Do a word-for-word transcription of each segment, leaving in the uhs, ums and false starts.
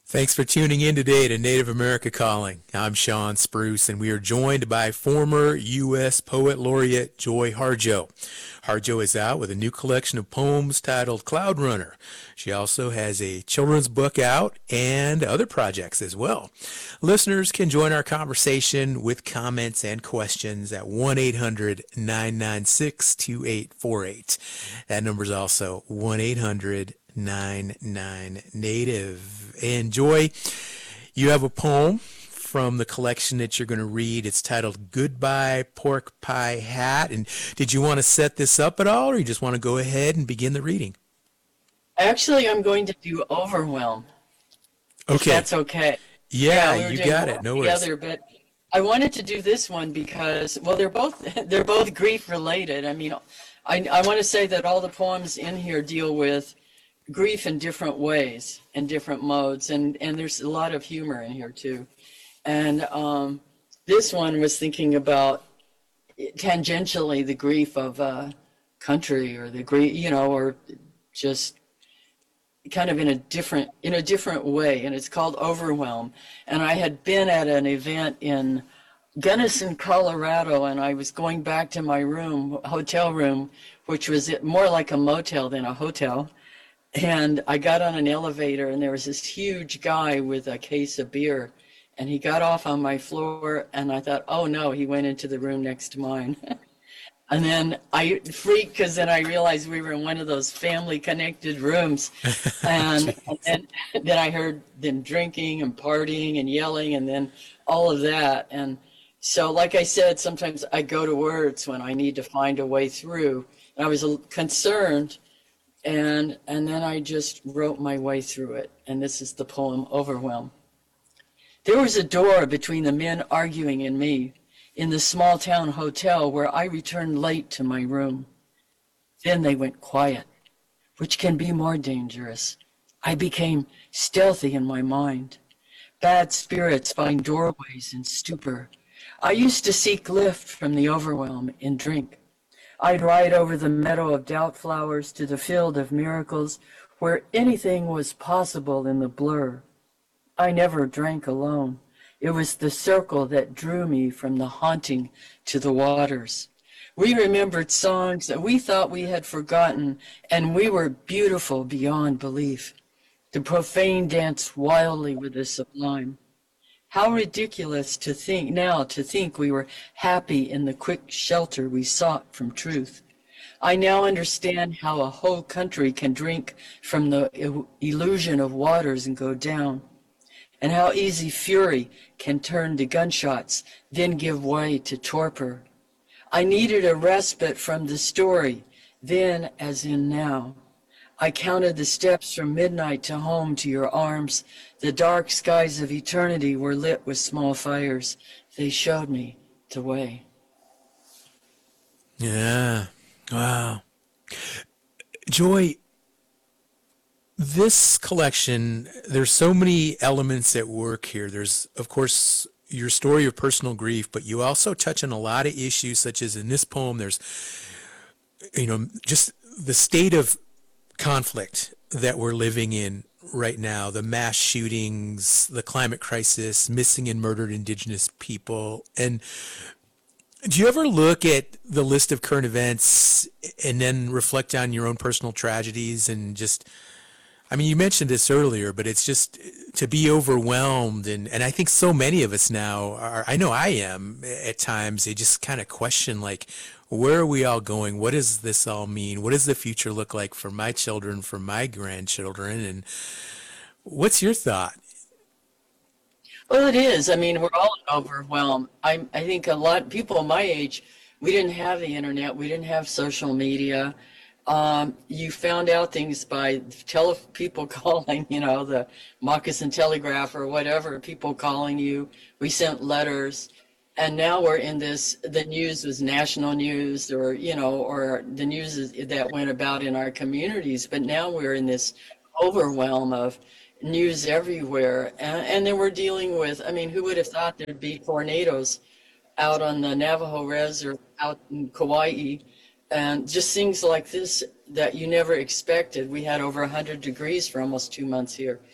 Thanks for tuning in today to Native America Calling. I'm Sean Spruce, and we are joined by former U S Poet Laureate Joy Harjo. Harjo is out with a new collection of poems titled Cloud Runner. She also has a children's book out and other projects as well. Listeners can join our conversation with comments and questions at one eight hundred nine nine six two eight four eight. That number is also one eight hundred nine nine Native. And Joy, you have a poem from the collection that you're going to read. It's titled Goodbye Pork Pie Hat. And did you want to set this up at all, or you just want to go ahead and begin the reading? Actually, I'm going to do Overwhelm. If Okay. that's okay. Yeah, we were you doing got both it. No worries. together, but I wanted to do this one because, well, they're both they're both grief related. I mean, I I want to say that all the poems in here deal with grief in different ways and different modes, and and there's a lot of humor in here too. And um, this one was thinking about tangentially the grief of a country, or the grief, you know, or just kind of in a different in a different way, and it's called Overwhelm. And I had been at an event in Gunnison, Colorado, and I was going back to my room, hotel room, which was more like a motel than a hotel. And I got on an elevator, and there was this huge guy with a case of beer, and he got off on my floor, and I thought, oh no, he went into the room next to mine. And then I freaked, because then I realized we were in one of those family connected rooms. And, and then, then I heard them drinking and partying and yelling, and then all of that. And so, like I said, sometimes I go to words when I need to find a way through. And I was concerned, and and then I just wrote my way through it. And this is the poem, Overwhelm. There was a door between the men arguing and me, in the small town hotel where I returned late to my room. Then they went quiet, which can be more dangerous. I became stealthy in my mind. Bad spirits find doorways in stupor. I used to seek lift from the overwhelm in drink. I'd ride over the meadow of doubt flowers to the field of miracles where anything was possible in the blur. I never drank alone. It was the circle that drew me from the haunting to the waters. We remembered songs that we thought we had forgotten, and we were beautiful beyond belief. The profane danced wildly with the sublime. How ridiculous to think now to think we were happy in the quick shelter we sought from truth. I now understand how a whole country can drink from the illusion of waters and go down, and how easy fury can turn to gunshots, then give way to torpor. I needed a respite from the story, then as in now. I counted the steps from midnight to home to your arms. The dark skies of eternity were lit with small fires. They showed me the way. Yeah. Wow. Joy, this collection, there's so many elements at work here. There's, of course, your story of personal grief, but you also touch on a lot of issues, such as in this poem, there's, you know, just the state of conflict that we're living in right now, the mass shootings, the climate crisis, missing and murdered indigenous people. And do you ever look at the list of current events and then reflect on your own personal tragedies and just, I mean, you mentioned this earlier, but it's just to be overwhelmed. And, and I think so many of us now are, I know I am at times, they just kind of question, like, where are we all going? What does this all mean? What does the future look like for my children, for my grandchildren? And what's your thought? Well, it is. I mean, we're all overwhelmed. I, I think a lot of people my age, we didn't have the internet. We didn't have social media. Um, you found out things by tele people calling, you know, the Moccasin Telegraph or whatever, people calling you. We sent letters. And now we're in this, the news was national news, or, you know, or the news is, that went about in our communities. But now we're in this overwhelm of news everywhere. And, and then we're dealing with, I mean, who would have thought there'd be tornadoes out on the Navajo Res or out in Kauai, and just things like this that you never expected. We had over one hundred degrees for almost two months here.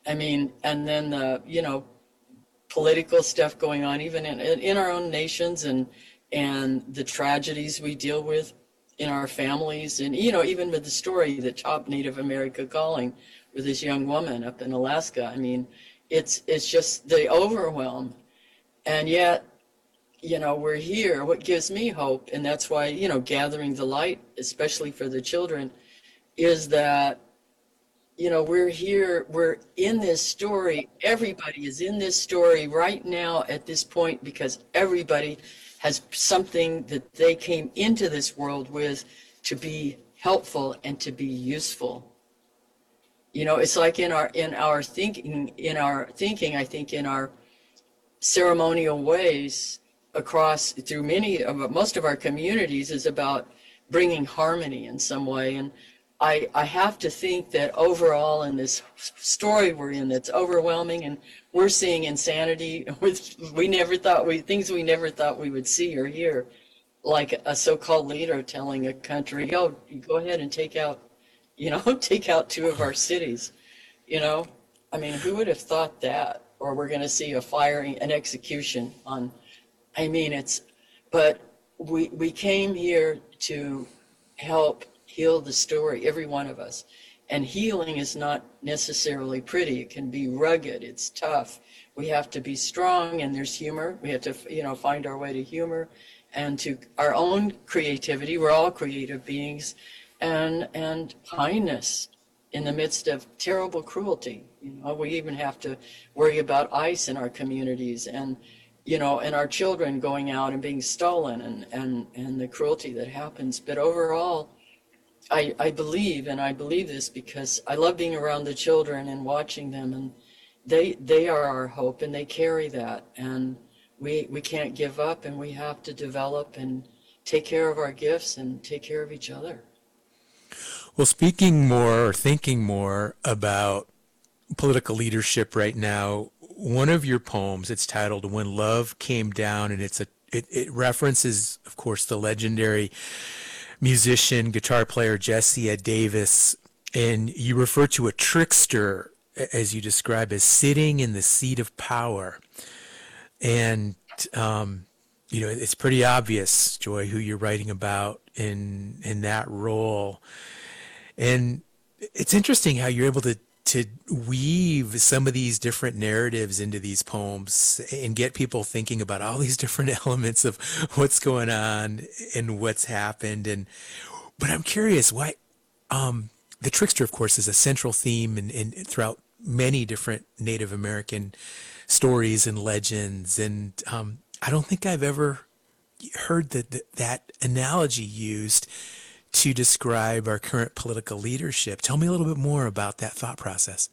I mean, and then the, you know, political stuff going on, even in, in our own nations, and, and the tragedies we deal with in our families. And, you know, even with the story, the Top Native America Calling, with this young woman up in Alaska. I mean, it's, it's just the overwhelm. And yet, you know, we're here. What gives me hope, and that's why, you know, gathering the light, especially for the children, is that, you know, we're here, we're in this story. Everybody is in this story right now at this point because everybody has something that they came into this world with to be helpful and to be useful. You know, it's like in our in our thinking, in our thinking, I think in our ceremonial ways across through many of most of our communities is about bringing harmony in some way. And I, I have to think that overall in this story we're in that's overwhelming, and we're seeing insanity with we never thought we things we never thought we would see or hear, like a so-called leader telling a country, "Yo, you go ahead and take out, you know, take out two of our cities." You know, I mean, who would have thought that? Or we're going to see a firing, an execution on. I mean, it's, but we we came here to help heal the story, every one of us. And healing is not necessarily pretty. It can be rugged. It's tough. We have to be strong, and there's humor. We have to, you know, find our way to humor and to our own creativity. We're all creative beings, and and kindness in the midst of terrible cruelty. You know, we even have to worry about ICE in our communities, and you know, and our children going out and being stolen, and and and the cruelty that happens. But overall, I, I believe, and I believe this because I love being around the children and watching them, and they they are our hope, and they carry that, and we we can't give up, and we have to develop and take care of our gifts and take care of each other. Well, speaking more or thinking more about political leadership right now, one of your poems, it's titled "When Love Came Down," and it's a it, it references, of course, the legendary musician, guitar player Jesse Ed Davis, and you refer to a trickster, as you describe, as sitting in the seat of power. And um, you know, it's pretty obvious, Joy, who you're writing about in in that role. And it's interesting how you're able to to weave some of these different narratives into these poems and get people thinking about all these different elements of what's going on and what's happened. And but I'm curious why um, the trickster, of course, is a central theme in, in throughout many different Native American stories and legends. And um, I don't think I've ever heard that that, that analogy used to describe our current political leadership. Tell me a little bit more about that thought process.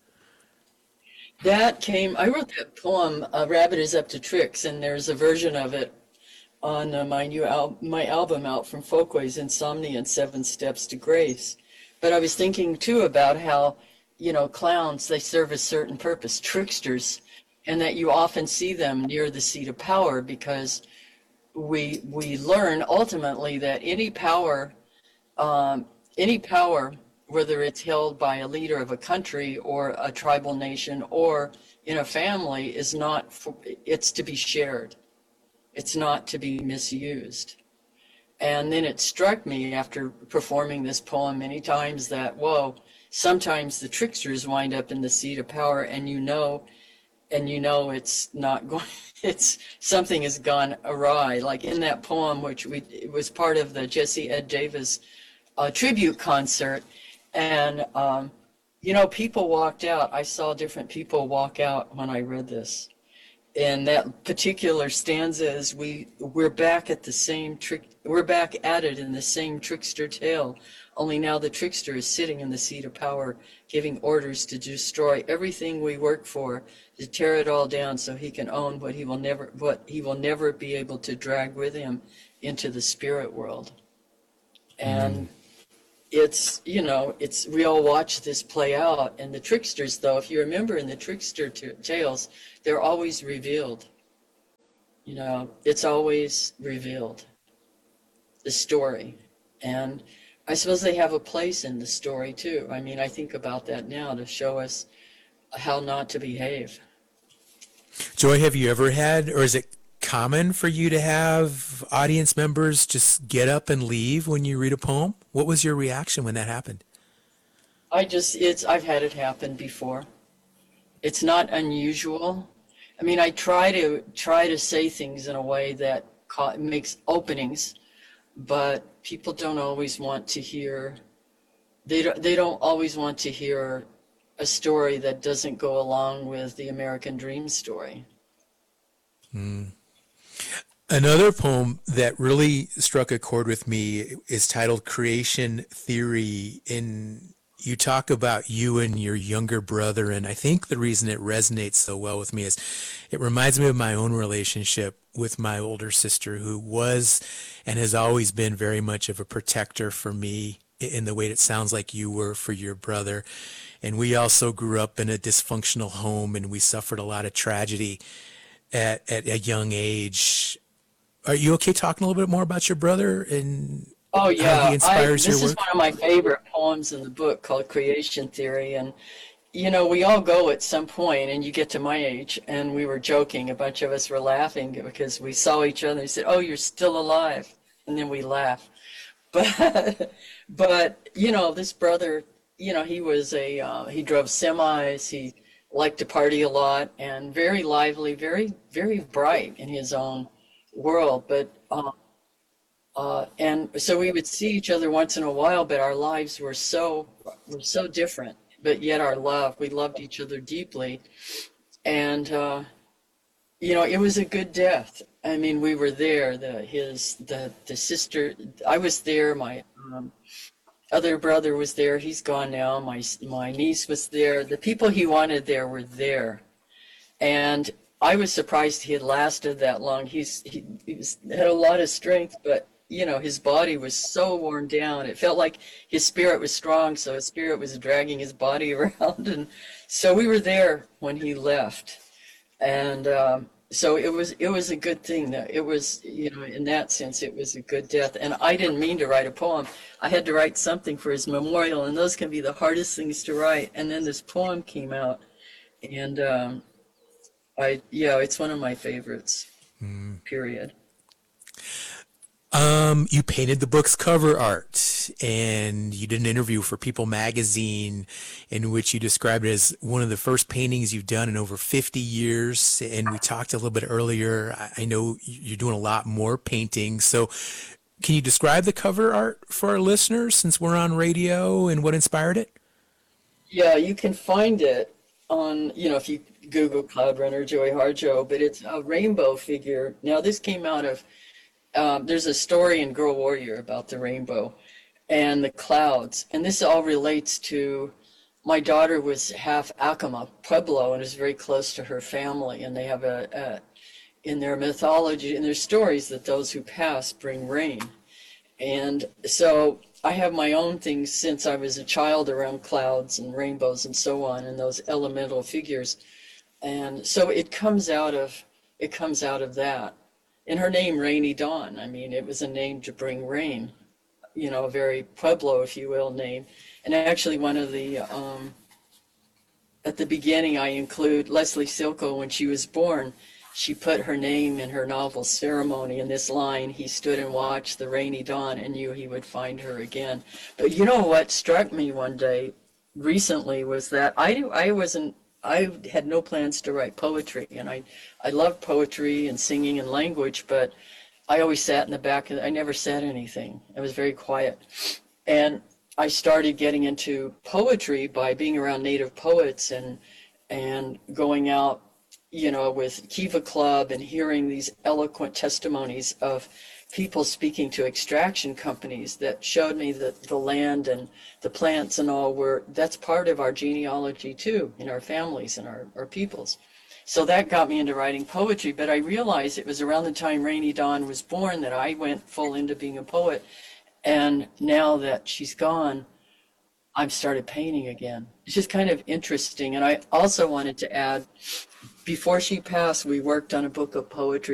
That came, I wrote that poem, "A Rabbit is Up to Tricks," and there's a version of it on uh, my new al- my album out from Folkways, Insomnia and Seven Steps to Grace. But I was thinking too about how, you know, clowns, they serve a certain purpose, tricksters, and that you often see them near the seat of power because we we learn ultimately that any power um, any power, whether it's held by a leader of a country or a tribal nation or in a family, is not for, it's to be shared. It's not to be misused. And then it struck me after performing this poem many times that, whoa, sometimes the tricksters wind up in the seat of power, and you know, and you know it's not going, it's, something has gone awry. Like in that poem, which we, it was part of the Jesse Ed Davis uh, tribute concert, and um, you know, people walked out. I saw different people walk out when I read this. And that particular stanza is, we we're back at the same trick. We're back at it in the same trickster tale. Only now the trickster is sitting in the seat of power, giving orders to destroy everything we work for, to tear it all down, so he can own what he will never what he will never be able to drag with him into the spirit world. And it's, you know, it's, we all watch this play out. And the tricksters, though, if you remember in the trickster t- tales, they're always revealed. You know, it's always revealed, the story. And I suppose they have a place in the story, too. I mean, I think about that now to show us how not to behave. Joy, have you ever had, or is it common for you to have audience members just get up and leave when you read a poem? What was your reaction when that happened? I just, it's, I've had it happen before. It's not unusual. I mean, I try to try to say things in a way that ca- makes openings, but people don't always want to hear, they don't, they don't always want to hear a story that doesn't go along with the American dream story. Another poem that really struck a chord with me is titled Creation Theory. And you talk about you and your younger brother. And I think the reason it resonates so well with me is it reminds me of my own relationship with my older sister, who was and has always been very much of a protector for me in the way it sounds like you were for your brother. And we also grew up in a dysfunctional home, and we suffered a lot of tragedy at, at a young age. Are you okay talking a little bit more about your brother and Oh how he yeah, I inspires your this is work? one of my favorite poems in the book called Creation Theory. And you know, we all go at some point, and you get to my age, and we were joking, a bunch of us were laughing because we saw each other and said, "Oh, you're still alive." And then we laugh. But but you know, this brother, you know, he was a uh, he drove semis, he liked to party a lot, and very lively, very very bright in his own world. But uh, uh, and so we would see each other once in a while, but our lives were so were so different. But yet our love, we loved each other deeply, and uh, you know, it was a good death. I mean, we were there. The his the the sister, I was there. My um, other brother was there. He's gone now. My my niece was there. The people he wanted there were there, and I was surprised he had lasted that long. He's he, he was, had a lot of strength, but you know, his body was so worn down. It felt like his spirit was strong, so his spirit was dragging his body around. And so we were there when he left, and um, so it was it was a good thing that it was, you know, in that sense it was a good death. And I didn't mean to write a poem. I had to write something for his memorial, and those can be the hardest things to write. And then this poem came out, and um, I yeah, it's one of my favorites. Period. Um, you painted the book's cover art, and you did an interview for People magazine in which you described it as one of the first paintings you've done in over fifty years. And we talked a little bit earlier. I I know you're doing a lot more painting. So can you describe the cover art for our listeners since we're on radio and what inspired it? Yeah, you can find it on, you know, if you Google Cloud Runner Joy Harjo, but it's a rainbow figure. Now, this came out of, um, there's a story in Girl Warrior about the rainbow and the clouds. And this all relates to, my daughter was half Acoma, Pueblo, and is very close to her family. And they have a, a in their mythology, in their stories, that those who pass bring rain. And so I have my own things since I was a child around clouds and rainbows and so on, and those elemental figures. And so it comes out of it comes out of that. In her name, Rainy Dawn, I mean, it was a name to bring rain, you know, a very Pueblo, if you will, name. And actually, one of the um, at the beginning, I include Leslie Silko. When she was born, she put her name in her novel Ceremony in this line: "He stood and watched the rainy dawn and knew he would find her again." But you know what struck me one day recently was that I I wasn't I had no plans to write poetry, and I I love poetry and singing and language, but I always sat in the back of the, I never said anything. I was very quiet. And I started getting into poetry by being around native poets and and going out, you know, with Kiva Club and hearing these eloquent testimonies of people speaking to extraction companies that showed me that the land and the plants and all were, that's part of our genealogy too, in our families and our, our peoples. So that got me into writing poetry, but I realized it was around the time Rainy Dawn was born that I went full into being a poet. And now that she's gone, I've started painting again. It's just kind of interesting. And I also wanted to add, before she passed, we worked on a book of poetry